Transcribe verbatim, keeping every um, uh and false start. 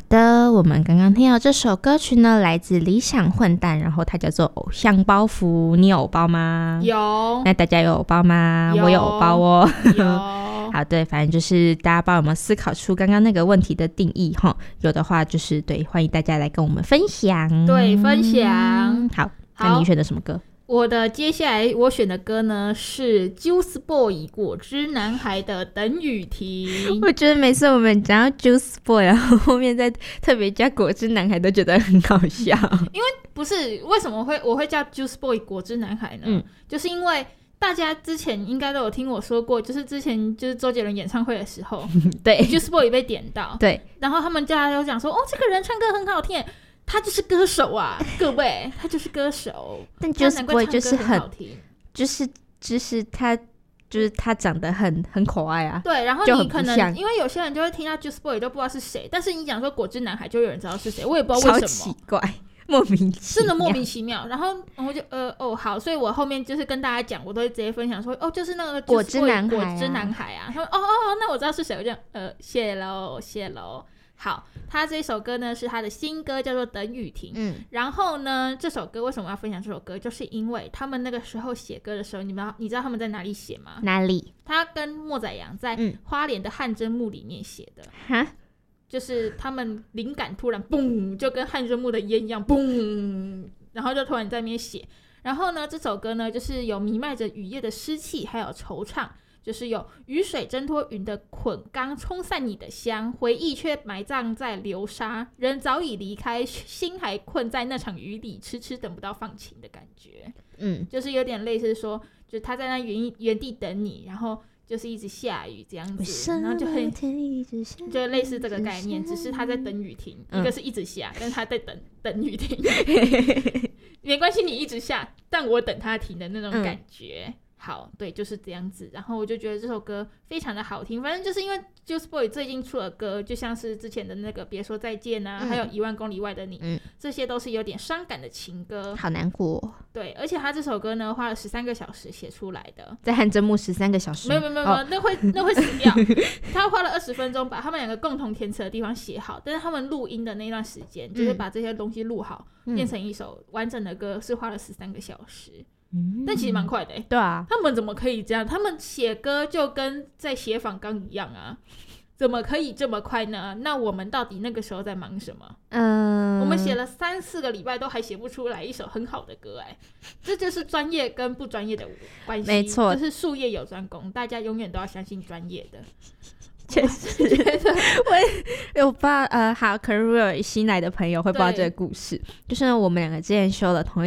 的，我们刚刚听到这首歌曲呢，来自理想混蛋，然后它叫做偶像包袱。你有偶包吗？ 有。 那大家有偶包吗？ 有。 我有偶包哦。 有。 好，对，反正就是大家帮我们思考出刚刚那个问题的定义齁，有的话就是对，欢迎大家来跟我们分享。 对，分享。 好，那你选的什么歌？ 我的接下来我选的歌呢是 Juice Boy 果汁男孩的等雨停。 我觉得每次我们讲到 Juice Boy 然后后面再特别加果汁男孩都觉得很好笑。 因为不是为什么会我会叫 Juice Boy 果汁男孩呢、嗯、就是因为大家之前应该都有听我说过，就是之前就是周杰伦演唱会的时候对 Juice Boy 被点到， 对， 然后他们家有讲说哦这个人唱歌很好听，他就是歌手啊，各位，他就是歌手。 但 Juice Boy 就是很，就是就是他就是他长得很很可爱啊。 对，然后你可能因为有些人就会听到 Juice Boy 都不知道是谁，但是你讲说果汁男孩就有人知道是谁，我也不知道为什么， 超奇怪，莫名其妙， 真的莫名其妙。然后我就呃哦好，所以我后面就是跟大家讲，我都会直接分享说哦就是那个果汁男孩、啊， 果汁男孩啊。他说哦哦那我知道是谁，我就呃谢喽谢喽。好，他这首歌呢是他的新歌，叫做《等雨停》。嗯，然后呢，这首歌为什么要分享这首歌？就是因为他们那个时候写歌的时候，你们你知道他们在哪里写吗？ 哪里？ 他跟莫宰阳在花莲的汗蒸木里面写的。哈、嗯，就是他们灵感突然嘣，就跟汗蒸木的烟一样嘣，然后就突然在那边写。然后呢，这首歌呢，就是有弥漫着雨夜的湿气，还有惆怅。就是有雨水挣脱云的捆钢，冲散你的香，回忆却埋葬在流沙，人早已离开，心还困在那场雨里，迟迟等不到放晴的感觉。嗯，就是有点类似说，就他在那 原, 原地等你，然后就是一直下雨这样子，然后就很就类似这个概念，只是他在等雨停、嗯、一个是一直下，但是他在等等雨停没关系，你一直下，但我等他停的那种感觉、嗯，好，对，就是这样子。然后我就觉得这首歌非常的好听，反正就是因为 Juice Boy 最近出了歌，就像是之前的那个别说再见啊、嗯、还有一万公里外的你、嗯、这些都是有点伤感的情歌， 好难过、哦、 对，而且他这首歌呢花了十三个小时写出来的， 在汗蒸木十三个小时， 没有没有没有、哦、那会那会死掉他花了二十分钟把他们两个共同填词的地方写好，但是他们录音的那段时间、嗯、就是把这些东西录好、嗯、变成一首完整的歌是花了十三个小时，但其实蛮快的、欸、 对啊， 他们怎么可以这样？他们写歌就跟在写访纲一样啊，怎么可以这么快呢？那我们到底那个时候在忙什么？嗯，我们写了三四个礼拜都还写不出来一首很好的歌、欸，哎，这就是专业跟不专业的关系，没错，就是术业有专攻，大家永远都要相信专业的。 确实觉得我我不知道呃，好，可能如果有新来的朋友会不知道这个故事，就是我们两个之前修了同一